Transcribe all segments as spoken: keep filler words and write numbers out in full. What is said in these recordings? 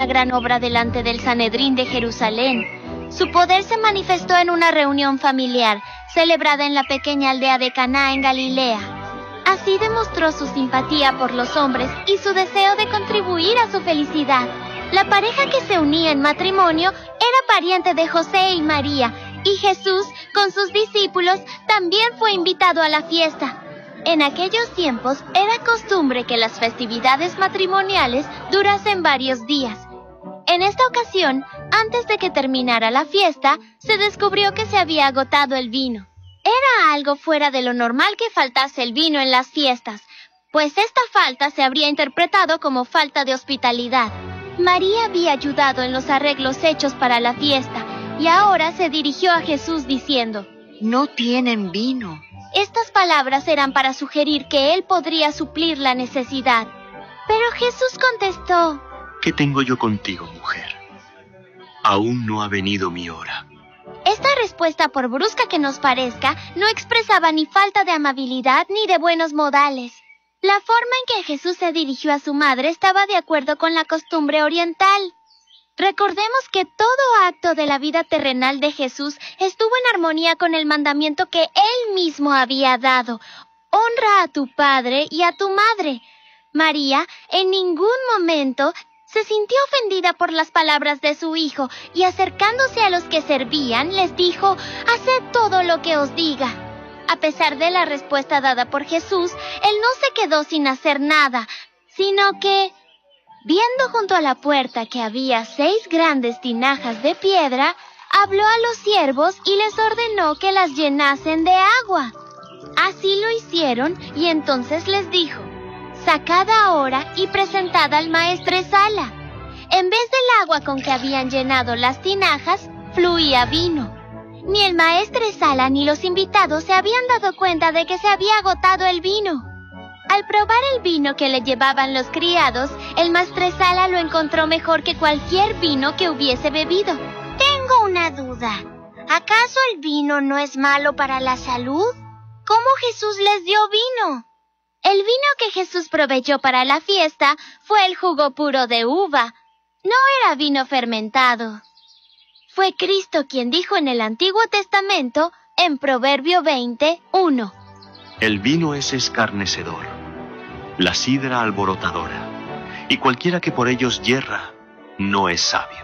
gran obra delante del Sanedrín de Jerusalén. Su poder se manifestó en una reunión familiar, celebrada en la pequeña aldea de Caná en Galilea. Así demostró su simpatía por los hombres y su deseo de contribuir a su felicidad. La pareja que se unía en matrimonio era pariente de José y María, y Jesús, con sus discípulos, también fue invitado a la fiesta. En aquellos tiempos era costumbre que las festividades matrimoniales durasen varios días. En esta ocasión, antes de que terminara la fiesta, se descubrió que se había agotado el vino. Era algo fuera de lo normal que faltase el vino en las fiestas, pues esta falta se habría interpretado como falta de hospitalidad. María había ayudado en los arreglos hechos para la fiesta, y ahora se dirigió a Jesús diciendo: «No tienen vino». Estas palabras eran para sugerir que él podría suplir la necesidad. Pero Jesús contestó: ¿Qué tengo yo contigo, mujer? Aún no ha venido mi hora. Esta respuesta, por brusca que nos parezca, no expresaba ni falta de amabilidad ni de buenos modales. La forma en que Jesús se dirigió a su madre estaba de acuerdo con la costumbre oriental. Recordemos que todo acto de la vida terrenal de Jesús estuvo en armonía con el mandamiento que él mismo había dado: honra a tu padre y a tu madre. María en ningún momento se sintió ofendida por las palabras de su hijo, y acercándose a los que servían, les dijo: «Haced todo lo que os diga». A pesar de la respuesta dada por Jesús, él no se quedó sin hacer nada, sino que, viendo junto a la puerta que había seis grandes tinajas de piedra, habló a los siervos y les ordenó que las llenasen de agua. Así lo hicieron, y entonces les dijo: «Sacad ahora y presentad al maestresala». En vez del agua con que habían llenado las tinajas, fluía vino. Ni el maestresala ni los invitados se habían dado cuenta de que se había agotado el vino. Al probar el vino que le llevaban los criados, el maestresala lo encontró mejor que cualquier vino que hubiese bebido. «Tengo una duda. ¿Acaso el vino no es malo para la salud? ¿Cómo Jesús les dio vino?» El vino que Jesús proveyó para la fiesta fue el jugo puro de uva. No era vino fermentado. Fue Cristo quien dijo en el Antiguo Testamento, en Proverbio veinte, uno: El vino es escarnecedor, la sidra alborotadora, y cualquiera que por ellos yerra, no es sabio.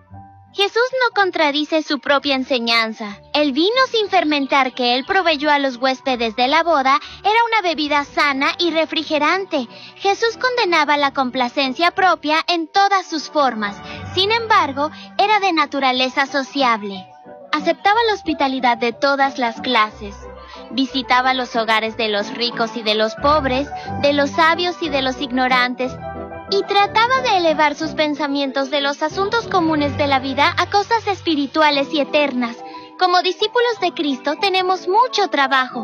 Jesús no contradice su propia enseñanza. El vino sin fermentar que él proveyó a los huéspedes de la boda era una bebida sana y refrigerante. Jesús condenaba la complacencia propia en todas sus formas. Sin embargo, era de naturaleza sociable. Aceptaba la hospitalidad de todas las clases. Visitaba los hogares de los ricos y de los pobres, de los sabios y de los ignorantes, y trataba de elevar sus pensamientos de los asuntos comunes de la vida a cosas espirituales y eternas. Como discípulos de Cristo tenemos mucho trabajo,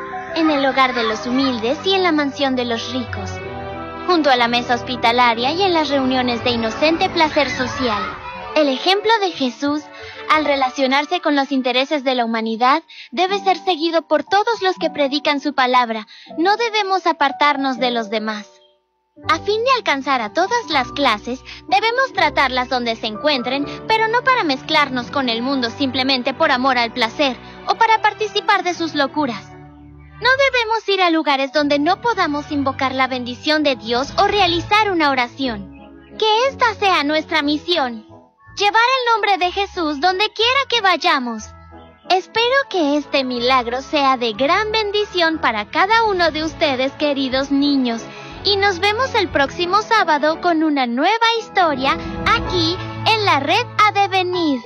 en el hogar de los humildes y en la mansión de los ricos, junto a la mesa hospitalaria y en las reuniones de inocente placer social. El ejemplo de Jesús, al relacionarse con los intereses de la humanidad, debe ser seguido por todos los que predican su palabra. No debemos apartarnos de los demás. A fin de alcanzar a todas las clases, debemos tratarlas donde se encuentren, pero no para mezclarnos con el mundo simplemente por amor al placer o para participar de sus locuras. No debemos ir a lugares donde no podamos invocar la bendición de Dios o realizar una oración. Que esta sea nuestra misión: llevar el nombre de Jesús donde quiera que vayamos. Espero que este milagro sea de gran bendición para cada uno de ustedes, queridos niños. Y nos vemos el próximo sábado con una nueva historia aquí en la red Ha de Venir.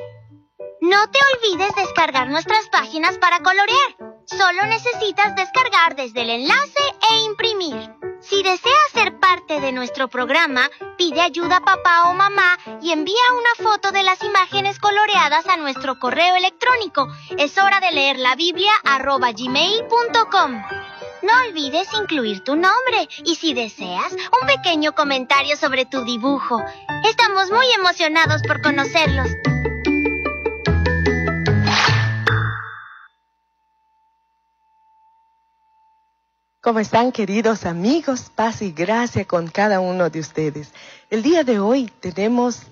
No te olvides descargar nuestras páginas para colorear. Solo necesitas descargar desde el enlace e imprimir. Si deseas ser parte de nuestro programa, pide ayuda a papá o mamá y envía una foto de las imágenes coloreadas a nuestro correo electrónico. Es hora de leer la Biblia arroba gmail punto com. No olvides incluir tu nombre y, si deseas, un pequeño comentario sobre tu dibujo. Estamos muy emocionados por conocerlos. ¿Cómo están, queridos amigos? Paz y gracia con cada uno de ustedes. El día de hoy tenemos